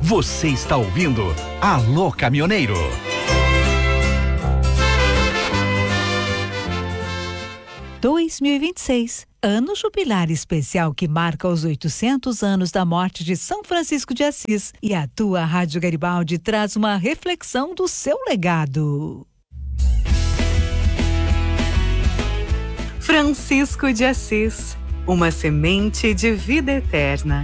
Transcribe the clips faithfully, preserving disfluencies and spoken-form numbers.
Você está ouvindo Alô Caminhoneiro. dois mil e vinte e seis, ano jubilar especial que marca os oitocentos anos da morte de São Francisco de Assis. E a tua Rádio Garibaldi traz uma reflexão do seu legado. Francisco de Assis, uma semente de vida eterna.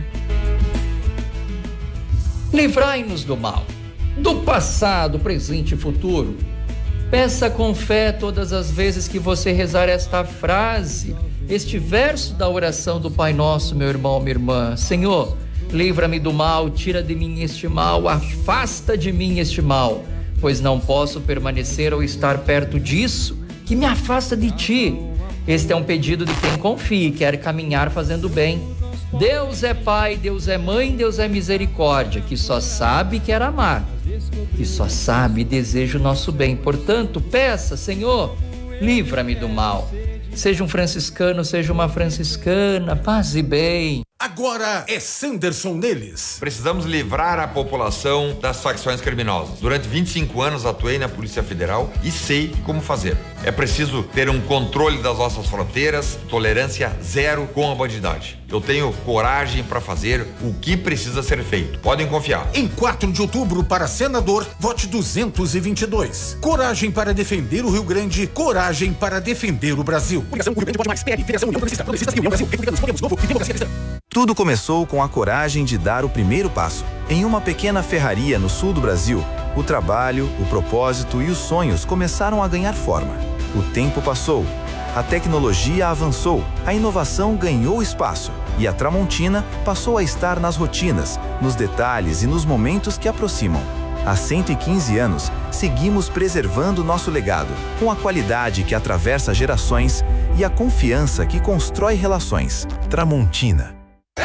Livrai-nos do mal, do passado, presente e futuro. Peça com fé todas as vezes que você rezar esta frase, este verso da oração do Pai Nosso, meu irmão, minha irmã. Senhor, livra-me do mal, tira de mim este mal, afasta de mim este mal, pois não posso permanecer ou estar perto disso que me afasta de ti. Este é um pedido de quem confia e quer caminhar fazendo bem. Deus é Pai, Deus é Mãe, Deus é Misericórdia, que só sabe e quer amar, que só sabe e deseja o nosso bem. Portanto, peça, Senhor, livra-me do mal. Seja um franciscano, seja uma franciscana, paz e bem. Agora é Sanderson neles. Precisamos livrar a população das facções criminosas. Durante vinte e cinco anos atuei na Polícia Federal e sei como fazer. É preciso ter um controle das nossas fronteiras, tolerância zero com a bandidagem. Eu tenho coragem para fazer o que precisa ser feito. Podem confiar. Em quatro de outubro, para senador, vote duzentos e vinte e dois. Coragem para defender o Rio Grande, coragem para defender o Brasil. Coligação Rio Grande Pode Mais, P L, Federação União Progressista, Progressistas e União Brasil, Republicanos, Podemos, Novo e Democracia Cristã. Tudo começou com a coragem de dar o primeiro passo. Em uma pequena ferraria no sul do Brasil, o trabalho, o propósito e os sonhos começaram a ganhar forma. O tempo passou, a tecnologia avançou, a inovação ganhou espaço e a Tramontina passou a estar nas rotinas, nos detalhes e nos momentos que aproximam. Há cento e quinze anos, seguimos preservando nosso legado, com a qualidade que atravessa gerações e a confiança que constrói relações. Tramontina.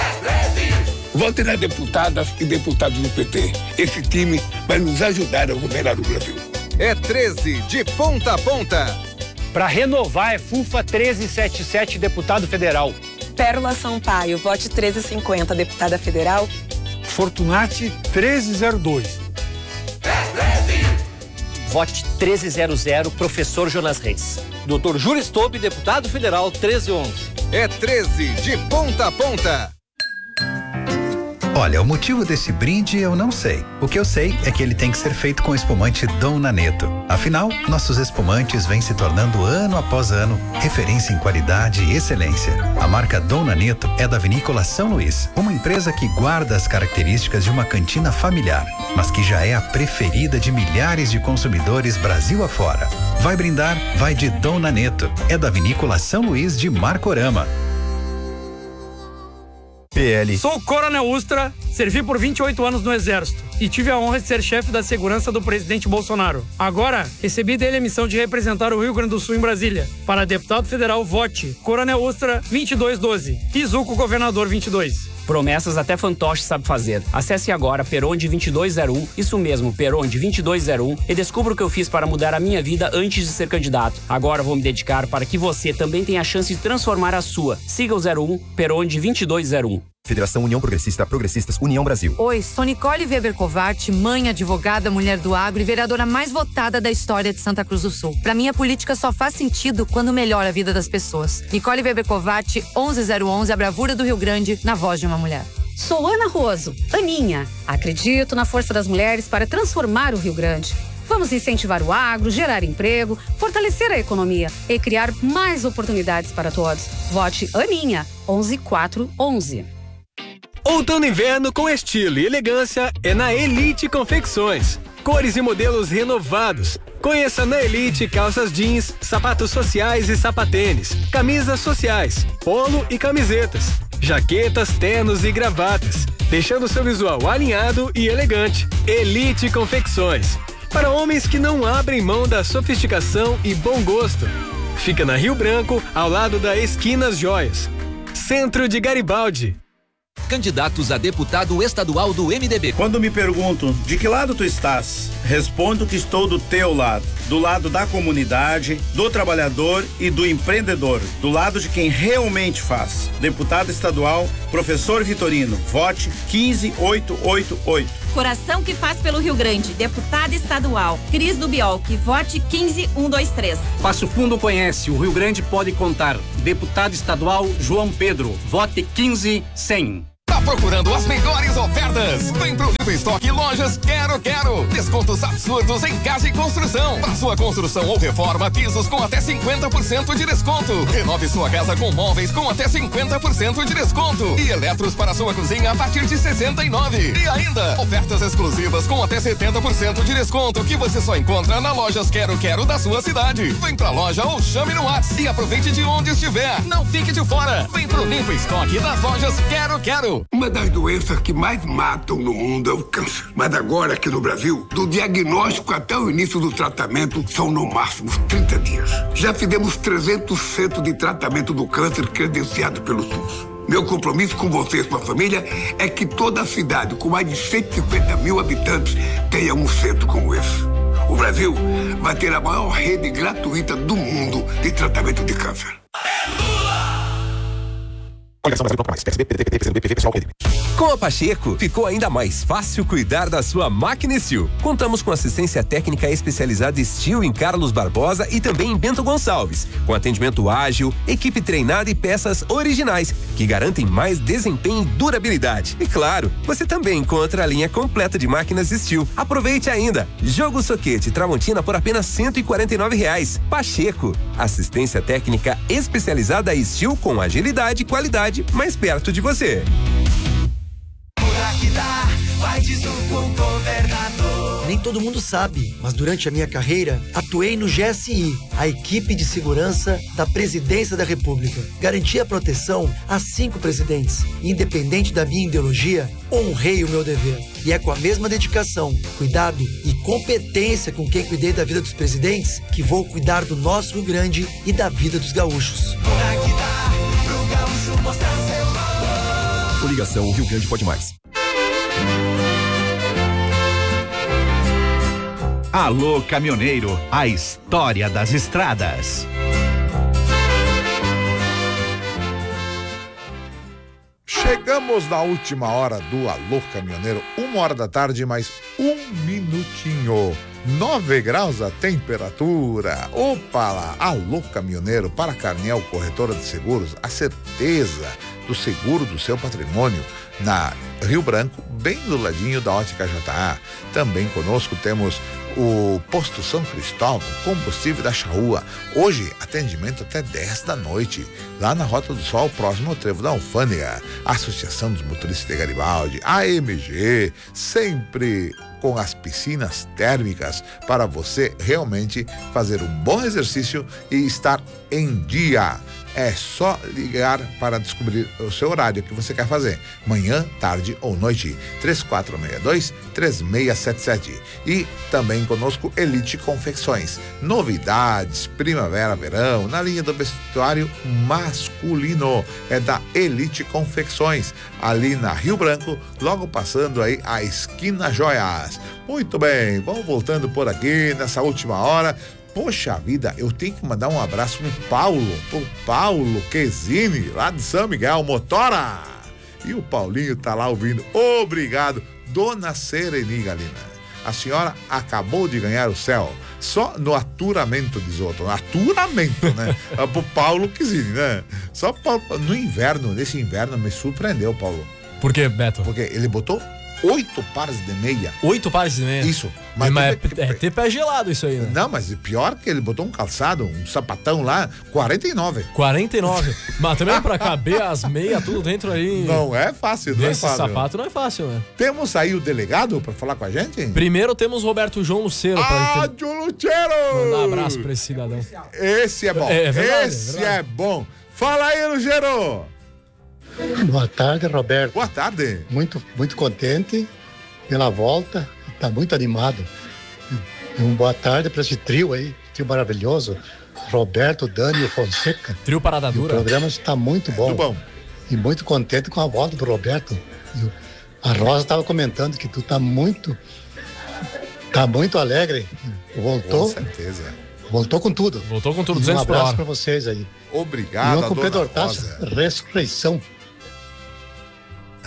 Vote na deputada e deputados do P T. Esse time vai nos ajudar a governar o Brasil. É treze, de ponta a ponta. Para renovar é FUFA treze setenta e sete, deputado federal. Pérola Sampaio, vote treze cinquenta, deputada federal. Fortunati treze zero dois. É treze. Vote treze zero zero, professor Jonas Reis. doutor Júlio Stobe, deputado federal, treze onze. É treze, de ponta a ponta. Olha, o motivo desse brinde eu não sei. O que eu sei é que ele tem que ser feito com espumante Dom Naneto. Afinal, nossos espumantes vêm se tornando ano após ano referência em qualidade e excelência. A marca Dom Naneto é da Vinícola São Luís, uma empresa que guarda as características de uma cantina familiar, mas que já é a preferida de milhares de consumidores Brasil afora. Vai brindar? Vai de Dom Naneto. É da Vinícola São Luís de Marcorama. P L. Sou Coronel Ustra, servi por vinte e oito anos no Exército e tive a honra de ser chefe da segurança do presidente Bolsonaro. Agora, recebi dele a missão de representar o Rio Grande do Sul em Brasília. Para deputado federal, vote Coronel Ustra vinte e dois doze. Izuco Governador vinte e dois. Promessas até fantoche sabe fazer. Acesse agora Peronde vinte e dois zero um, isso mesmo, Peronde vinte e dois zero um, e descubra o que eu fiz para mudar a minha vida antes de ser candidato. Agora vou me dedicar para que você também tenha a chance de transformar a sua. Siga o zero um, Peronde vinte e dois zero um. Federação União Progressista, Progressistas, União Brasil. Oi, sou Nicole Weber Covart, mãe, advogada, mulher do agro e vereadora mais votada da história de Santa Cruz do Sul. Pra mim, a política só faz sentido quando melhora a vida das pessoas. Nicole Weber Covart, onze zero onze, a bravura do Rio Grande, na voz de uma mulher. Sou Ana Roso, Aninha. Acredito na força das mulheres para transformar o Rio Grande. Vamos incentivar o agro, gerar emprego, fortalecer a economia e criar mais oportunidades para todos. Vote Aninha, onze quatro onze. Outono e inverno com estilo e elegância é na Elite Confecções. Cores e modelos renovados. Conheça na Elite calças jeans, sapatos sociais e sapatênis, camisas sociais, polo e camisetas, jaquetas, ternos e gravatas, deixando seu visual alinhado e elegante. Elite Confecções. Para homens que não abrem mão da sofisticação e bom gosto. Fica na Rio Branco, ao lado da Esquinas Joias. Centro de Garibaldi. Candidatos a deputado estadual do M D B. Quando me perguntam de que lado tu estás, respondo que estou do teu lado, do lado da comunidade, do trabalhador e do empreendedor, do lado de quem realmente faz. Deputado estadual, professor Vitorino, vote quinze oito oito oito. Coração que faz pelo Rio Grande. Deputada estadual, Cris do Biolque. Vote quinze um dois três. Passo Fundo conhece. O Rio Grande pode contar. Deputado estadual João Pedro. Vote quinze cem. Tá procurando as melhores ofertas? Vem pro Limpa Estoque Lojas Quero Quero. Descontos absurdos em casa e construção. Para sua construção ou reforma, pisos com até cinquenta por cento de desconto. Renove sua casa com móveis com até cinquenta por cento de desconto. E eletros para sua cozinha a partir de sessenta e nove reais. E ainda, ofertas exclusivas com até setenta por cento de desconto que você só encontra na Lojas Quero Quero da sua cidade. Vem pra loja ou chame no WhatsApp e aproveite de onde estiver. Não fique de fora. Vem pro Limpa Estoque das Lojas Quero Quero. Uma das doenças que mais matam no mundo é o câncer. Mas agora, aqui no Brasil, do diagnóstico até o início do tratamento, são no máximo trinta dias. Já fizemos trezentos centros de tratamento do câncer credenciado pelo SUS. Meu compromisso com você e sua família é que toda a cidade, com mais de cento e cinquenta mil habitantes, tenha um centro como esse. O Brasil vai ter a maior rede gratuita do mundo de tratamento de câncer. Com a Pacheco, ficou ainda mais fácil cuidar da sua máquina Steel. Contamos com assistência técnica especializada Steel em Carlos Barbosa e também em Bento Gonçalves, com atendimento ágil, equipe treinada e peças originais, que garantem mais desempenho e durabilidade. E claro, você também encontra a linha completa de máquinas Steel. Aproveite ainda! Jogo Soquete Tramontina por apenas cento e quarenta e nove reais. Pacheco, assistência técnica especializada Steel com agilidade e qualidade mais perto de você. Nem todo mundo sabe, mas durante a minha carreira, atuei no G S I, a equipe de segurança da Presidência da República. Garanti a proteção a cinco presidentes. Independente da minha ideologia, honrei o meu dever. E é com a mesma dedicação, cuidado e competência com quem cuidei da vida dos presidentes que vou cuidar do nosso Rio Grande e da vida dos gaúchos. Coligação Rio Grande Pode Mais. Alô, caminhoneiro, a história das estradas. Chegamos na última hora do Alô Caminhoneiro, uma hora da tarde, mais um minutinho. nove graus a temperatura. Opa lá, Alô Caminhoneiro, para Carnel Corretora de Seguros, a certeza do seguro do seu patrimônio na Rio Branco, bem do ladinho da Ótica J A. Também conosco temos o Posto São Cristóvão, combustível da Chaúa. Hoje, atendimento até dez da noite, lá na Rota do Sol, próximo ao Trevo da Alfândega. Associação dos Motoristas de Garibaldi, A M G, sempre com as piscinas térmicas para você realmente fazer um bom exercício e estar em dia. É só ligar para descobrir o seu horário que você quer fazer, manhã, tarde ou noite. três quatro seis dois, três seis sete sete. E também conosco Elite Confecções, novidades primavera, verão na linha do vestuário masculino, é da Elite Confecções, ali na Rio Branco, logo passando aí a Esquina Joias. Muito bem, vamos voltando por aqui nessa última hora. Poxa vida, eu tenho que mandar um abraço pro Paulo, pro Paulo Quesini, lá de São Miguel, Motora. E o Paulinho tá lá ouvindo. Obrigado, Dona Sereni Galina. A senhora acabou de ganhar o céu, só no aturamento, diz outro. Aturamento, né? Pro Paulo Quesini, né? Só no inverno, nesse inverno me surpreendeu, Paulo. Por quê, Beto? Porque ele botou oito pares de meia. Oito pares de meia? Isso. Mas, mas é, é ter pé gelado isso aí, né? Não, mas pior que ele botou um calçado, um sapatão lá, quarenta e nove. quarenta e nove. Mas também pra caber as meias, tudo dentro aí. Não é fácil, não é fácil. Esse sapato não é fácil, né? Temos aí o delegado pra falar com a gente? Primeiro temos Roberto João Lucero. Ah, ter... João Lucero! Mandar um abraço pra esse cidadão. Esse é bom. É, é verdade, esse é, verdade. é bom. Fala aí, Lucero! Boa tarde, Roberto. Boa tarde. Muito, muito contente pela volta, tá muito animado. Um boa tarde para esse trio aí, trio maravilhoso, Roberto, Dani e Fonseca. Trio Parada Dura. O programa está muito bom. Muito bom. E muito contente com a volta do Roberto. A Rosa estava comentando que tu tá muito, tá muito alegre. Voltou. Com certeza. Voltou com tudo. Voltou com tudo, e duzentos por hora. Um abraço para vocês aí. Obrigado, e com Pedro Hortácio, ressurreição.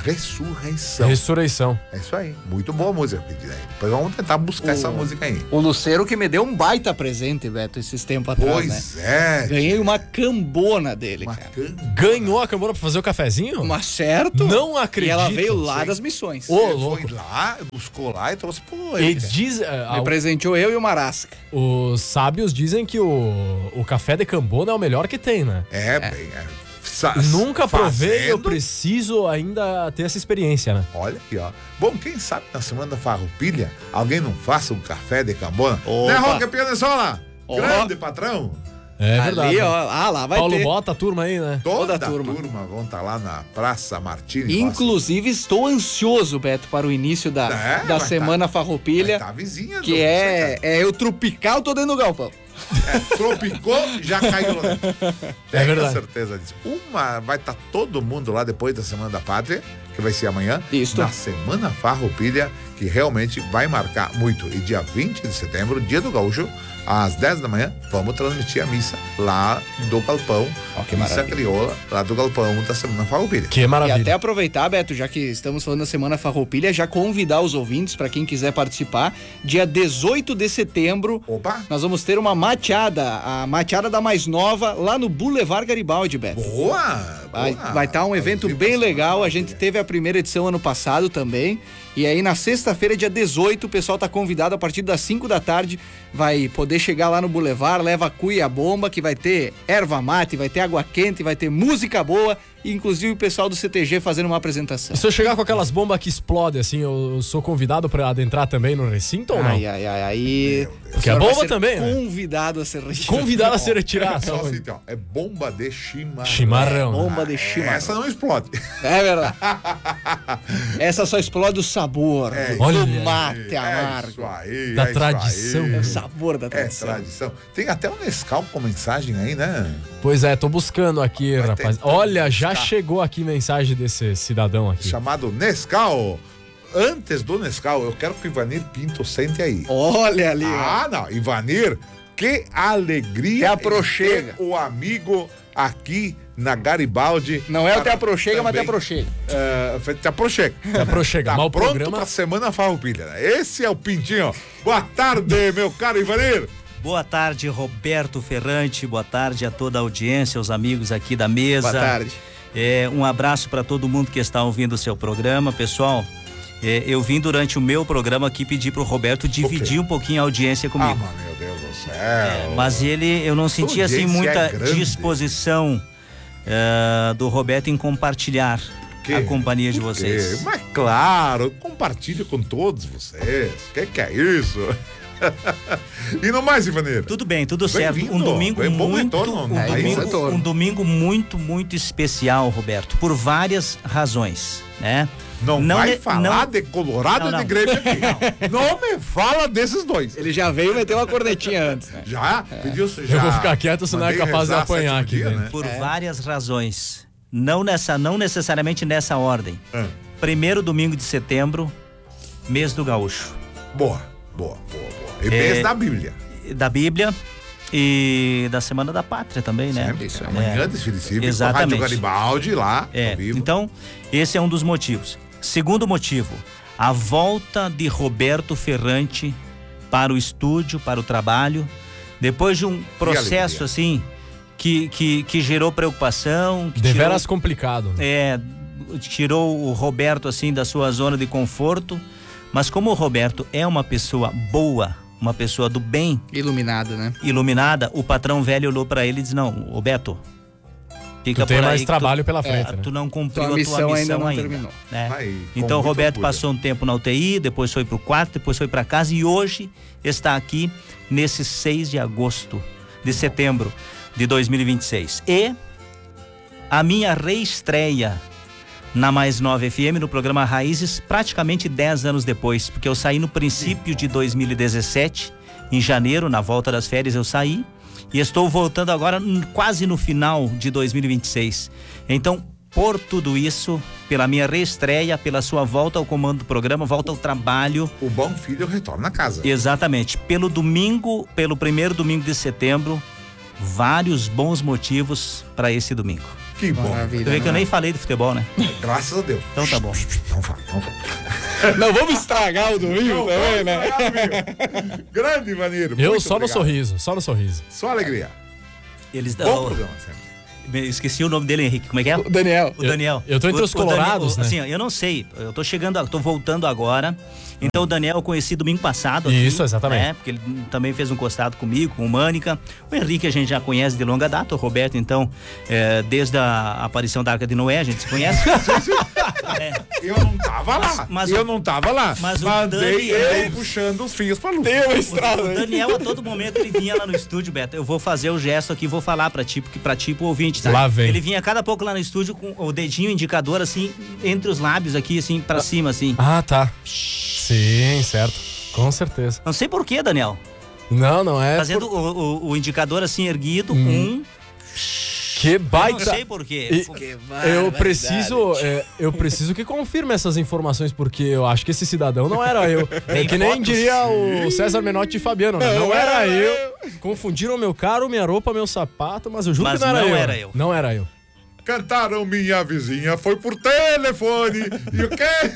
Ressurreição. Ressurreição. É isso aí. Muito boa música pedida aí. Depois vamos tentar buscar O- essa música aí. O Luceiro que me deu um baita presente, Beto, esses tempos atrás, Pois né? é. Ganhei uma cambona dele, cara. Ganhou a cambona pra fazer o cafezinho? Mas certo. Não acredito. E ela veio lá Sim. das missões. Ô, louco. Foi lá, buscou lá e trouxe pro E ele. diz, eh, Me a- presenteou eu e o Marasca. os sábios dizem que o, o café de cambona é o melhor que tem, né? É, bem. É. Sa- Nunca provei, eu fazendo- preciso ainda ter essa experiência, né? Olha aqui, ó. Bom, quem sabe na semana da Farroupilha alguém não faça um café de cambona? Opa. Né, Roque Pianessola? Ó. Grande patrão. É Ali, verdade. ó. Ah, lá vai Paulo ter. bota a turma aí, né? Toda, Toda a a turma. turma. vão estar lá na Praça Martini. Inclusive, estou ansioso, Beto, para o início da, É, da vai semana tá- Farroupilha. Tá vizinha. Que é, é eu tropical, tô dentro do galpão. É, tropicou, já caiu lá. Tenho verdade. certeza disso. Uma, vai estar todo mundo lá depois da Semana da Pátria, que vai ser amanhã. Isso. Na Semana Farroupilha, que realmente vai marcar muito. E dia vinte de setembro, dia do Gaúcho, às dez da manhã, vamos transmitir a missa lá do Galpão. Ó, que missa maravilha. crioula, lá do Galpão da Semana Farroupilha. Que E maravilha. até aproveitar, Beto, já que estamos falando da Semana Farroupilha, já convidar os ouvintes para quem quiser participar. Dia dezoito de setembro, Opa! nós vamos ter uma mateada, a mateada da mais nova, lá no Boulevard Garibaldi, Beto. Boa! Vai boa. vai estar um evento Ao vivo bem da Semana legal. A gente Farroupilha. teve a primeira edição ano passado também. E aí na sexta-feira, dia dezoito, o pessoal tá convidado a partir das cinco da tarde. Vai poder chegar lá no Boulevard, leva a cuia e a bomba, que vai ter erva mate, vai ter água quente, vai ter música boa. E inclusive o pessoal do C T G fazendo uma apresentação. E se eu chegar com aquelas bombas que explodem, assim, eu sou convidado pra adentrar também no recinto ou não? Ai, ai, ai, aí. Porque é o senhor vai bomba ser também, né? Convidado a ser retirado. Convidado a ser retirado. Só assim, então, é bomba de chimarrão. Chimarrão. né? Bomba de chimarrão. Essa não explode. É verdade. Essa só explode o sabor É, do olha, mate É amargo. isso aí, Da é isso tradição. aí. É o sabor da É tradição. tradição. Tem até um Nescau com mensagem aí, né? Pois é, tô buscando aqui, Vai rapaz. tentar Olha, já buscar. chegou aqui mensagem desse cidadão aqui. Chamado Nescau. Antes do Nescau, eu quero que o Ivanir Pinto sente aí. Olha ali, Ah, não. Ivanir, que alegria. Que aproxega. ter o amigo aqui na Garibaldi. Não é o Para Te Aproxega, mas Te também, Aproxega. é, Te Aproxega. Te Aproxega. Tá Mas o pronto programa- pra Semana Farroupilha. Né? Esse é o Pintinho. Boa tarde, meu caro Ivanir. Boa tarde, Roberto Ferrante. Boa tarde a toda a audiência, os amigos aqui da mesa. Boa tarde. É, um abraço para todo mundo que está ouvindo o seu programa. Pessoal, é, eu vim durante o meu programa aqui pedir pro Roberto dividir um pouquinho a audiência Ah, comigo. mas meu Deus do céu. É, mas ele, eu não senti assim audiência muita é grande. disposição é, do Roberto em compartilhar Que? a companhia de Por quê? vocês. Mas claro, compartilho com todos vocês. Que que é isso? E no mais, Ivanir? Tudo bem, tudo certo. Bem-vindo. Um domingo Bem bom muito, retorno no um, país, domingo, retorno. um domingo muito, muito especial, Roberto, por várias razões, né? Não, vai ne- falar não- de Colorado Não, e não. de Grêmio aqui. Não. Não me fala desses dois. Ele já veio meter uma cornetinha antes, né? Já? Pediu, já Eu vou ficar quieto, senão é mandei capaz de rezar apanhar sétimo aqui dia, dentro. né? Por É. várias razões. Não nessa, não necessariamente nessa ordem. Ah, Primeiro domingo de setembro, mês do gaúcho. boa, boa, boa, boa. E É, mês da Bíblia. Da Bíblia e da Semana da Pátria também, né? Sempre. Isso, amanhã, É. desfile cívico, Exatamente. Rádio Garibaldi lá, É, ao vivo. então, esse é um dos motivos. Segundo motivo, a volta de Roberto Ferrante para o estúdio, para o trabalho, depois de um processo alegria. assim, que, que, que gerou preocupação. Que Deveras tirou, complicado. né? é, tirou o Roberto assim da sua zona de conforto, mas como o Roberto é uma pessoa boa, uma pessoa do bem, Iluminado, né? iluminada, o patrão velho olhou para ele e disse: não, Roberto, fica Tu tem por aí mais que trabalho tu, pela é, frente, né? tu não cumpriu Tua a missão tua missão ainda não ainda, terminou. né? Aí, com Então o muito Roberto orgulho. passou um tempo na U T I, depois foi pro quarto, depois foi para casa e hoje está aqui nesse seis de agosto de setembro de dois mil e vinte e seis. E a minha reestreia na Mais nove F M, no programa Raízes, praticamente dez anos depois, porque eu saí no princípio de dois mil e dezessete, em janeiro, na volta das férias eu saí, e estou voltando agora n- quase no final de dois mil e vinte e seis. Então, por tudo isso, pela minha reestreia, pela sua volta ao comando do programa, volta ao trabalho. O bom filho retorna a casa. Exatamente. Pelo domingo, pelo primeiro domingo de setembro, vários bons motivos para esse domingo. Que Que bom. Tu vê que eu nem falei do futebol, né? Graças a Deus. Então tá bom. Não fala, não fala. Não vamos estragar o domingo Não, também, vamos né? estragar, amigo. Grande, Vaneiro. Eu muito só no obrigado. sorriso, só no sorriso. Só alegria. Eles Bom dão. programa, sempre. Esqueci o nome dele, Henrique. Como é que é? O Daniel. O Daniel. Eu, eu tô entre O- os o Daniel- colorados, o- né? Assim, ó, eu não sei. Eu tô chegando, tô voltando agora. Então o Daniel eu conheci domingo passado. Isso, aqui, exatamente. Né? Porque ele também fez um costado comigo, com o Mânica. O Henrique a gente já conhece de longa data. O Roberto, então, é, desde a aparição da Arca de Noé, a gente se conhece. É. Eu não tava lá. Mas- mas eu o- não tava lá. mas o Mandei Daniel- ele puxando os fios pra luz. Deu a estrada. O Daniel, a todo momento, ele vinha lá no estúdio, Beto. Eu vou fazer o gesto aqui, vou falar pra ti, porque pra ti, pro ouvinte, tá? Lá vem. Ele vinha cada pouco lá no estúdio com o dedinho indicador, assim, entre os lábios aqui, assim, pra cima, assim. Ah, tá. Sim, certo. Com certeza. Não sei por que, Daniel. Não, não é. Fazendo por- o, o- o indicador assim erguido, Hum. um. Que baita. Eu não sei por quê. E- Que eu barbaridade. preciso, é, eu preciso que confirme essas informações, porque eu acho que esse cidadão não era eu. É Tem que nem fotos? diria o César Menotti e Fabiano, né? Não, Não era era eu. Confundiram meu carro, minha roupa, meu sapato, mas eu juro Mas que não era não eu. era eu. Não era eu. Cantaram minha vizinha, foi por telefone. E o quê?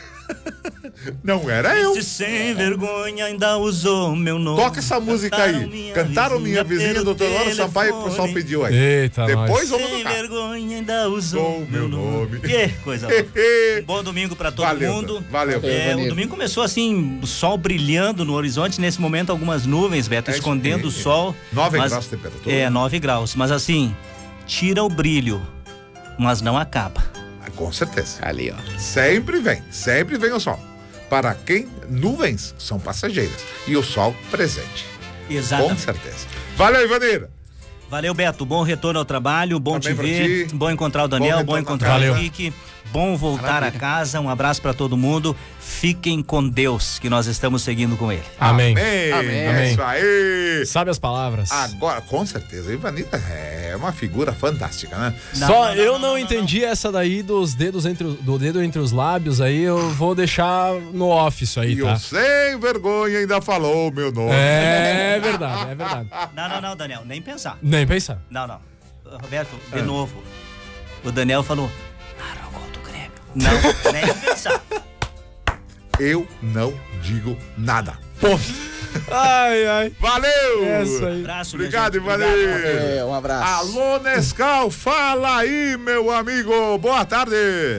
Não era eu. Este sem vergonha ainda usou meu nome. Toca essa música aí. Cantaram minha vizinha, doutor Laura Sampaio, o pessoal pediu aí. Eita, Depois nós. vamos Sem tocar. vergonha ainda usou Usou meu nome. Que coisa boa. Um bom domingo pra todo Valeu, mundo. valeu. É, Valeu. o domingo começou assim, o sol brilhando no horizonte. Nesse momento, algumas nuvens, Beto, É escondendo o isso aí. sol. Nove mas- graus de temperatura. É, nove graus. Mas assim, tira o brilho, mas não acaba. Ah, com certeza. Ali, ó. Sempre vem, sempre vem o sol. Para quem nuvens são passageiras e o sol presente. Com Exatamente. certeza. Valeu, Ivaneira. Valeu, Beto. Bom retorno ao trabalho, bom Também te pra ver. ti. Bom encontrar o Daniel, Bom bom, retorno encontrar à o casa. Henrique. Bom voltar Maravilha. a casa. Um abraço pra todo mundo. Fiquem com Deus, que nós estamos seguindo com ele. Amém. Amém. Amém. É isso aí. Sabe as palavras. Agora, com certeza, a Ivanita é uma figura fantástica, né? Não, Só não, não, eu não, não, não, entendi essa daí dos dedos entre o- do dedo entre os lábios aí, eu vou deixar no off isso aí, E tá? o sem vergonha ainda falou o meu nome. É verdade, é verdade. Não, não, não, Daniel. Nem pensar. Nem pensar. Não, não. Roberto, de Ah. novo. O Daniel falou. "Narra o gol do Grêmio." Não, nem pensar. Eu não digo nada. Ai, ai. Valeu! Essa aí. Abraço, minha Obrigado, gente. Ivanei. É, um abraço. Alô, Nescau, fala aí, meu amigo. Boa tarde.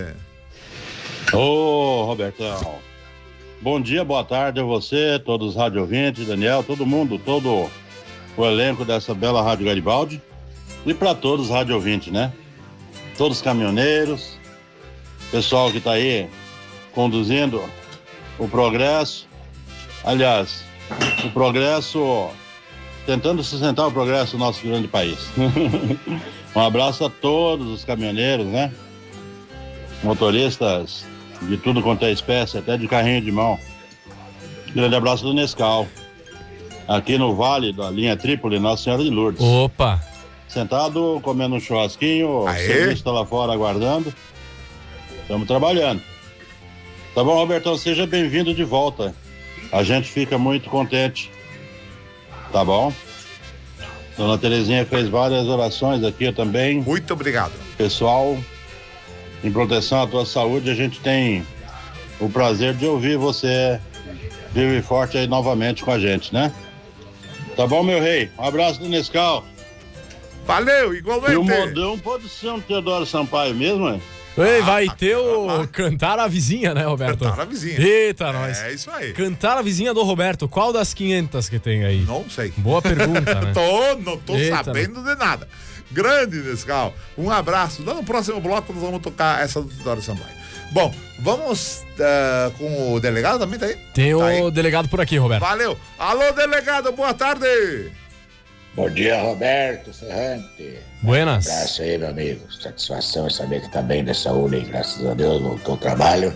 Ô, Robertão. Bom dia, boa tarde a você, todos os rádio ouvintes, Daniel, todo mundo, todo o elenco dessa bela Rádio Garibaldi. E para todos os rádio ouvintes, né? Todos os caminhoneiros, pessoal que tá aí conduzindo o progresso. Aliás, o progresso, tentando sustentar o progresso do nosso grande país. Um abraço a todos os caminhoneiros, né? Motoristas de tudo quanto é espécie, até de carrinho de mão. Grande abraço do Nescau. Aqui no Vale da linha Trípoli, Nossa Senhora de Lourdes. Opa. Sentado, comendo um churrasquinho, o Aê. serviço está lá fora aguardando. Estamos trabalhando. Tá bom, Robertão, seja bem-vindo de volta. A gente fica muito contente. Tá bom? Dona Terezinha fez várias orações aqui também. Muito obrigado. Pessoal, em proteção à tua saúde, a gente tem o prazer de ouvir você vivo e forte aí novamente com a gente, né? Tá bom, meu rei? Um abraço do Nescau. Valeu, E o igualmente. modão pode ser um Teodoro Sampaio mesmo, hein? Ei, vai ter o Cantar a Vizinha, né, Roberto? Cantar a Vizinha. Eita, nós. É isso aí. Cantar a Vizinha do Roberto, qual das quinhentas que tem aí? Não sei. Boa pergunta, né? tô, não tô Eita, sabendo de nada. Grande, Nescau. Um abraço. No próximo bloco nós vamos tocar essa do Dora Sampaio. Bom, vamos uh, com o delegado também, tá aí? Tem Tá o aí? delegado por aqui, Roberto. Valeu. Alô, delegado, boa tarde. Bom dia, Roberto Ferrante. Buenas. Um abraço aí, meu amigo. Satisfação em saber que tá bem de saúde, hein? Graças a Deus, voltou ao trabalho.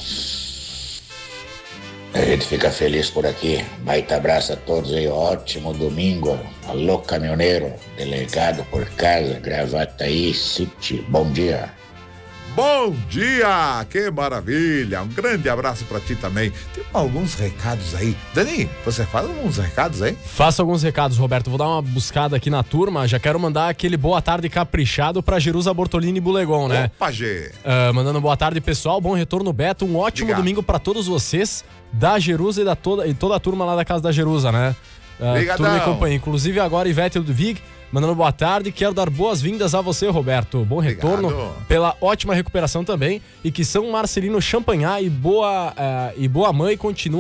A gente fica feliz por aqui. Baita abraço a todos aí. Ótimo domingo. Alô, caminhoneiro. Delegado por casa, Gravataí City. Bom dia. Bom dia, que maravilha. Um grande abraço pra ti também. Tem alguns recados aí. Dani, você faz alguns recados aí? Faço alguns recados, Roberto. Vou dar uma buscada aqui na turma. Já quero mandar aquele boa tarde caprichado pra Jerusa Bortolini Bulegon, né? Opa, Gê. Uh, mandando boa tarde, pessoal. Bom retorno, Beto. Um ótimo Obrigado. domingo pra todos vocês da Jerusa e, da toda, e toda a turma lá da casa da Jerusa, né? Uh, turma e companhia. Inclusive agora Ivete Ludwig mandando boa tarde. Quero dar boas-vindas a você, Roberto. Bom retorno. Obrigado. Pela ótima recuperação também. E que São Marcelino Champagnat e boa, uh, e boa mãe continua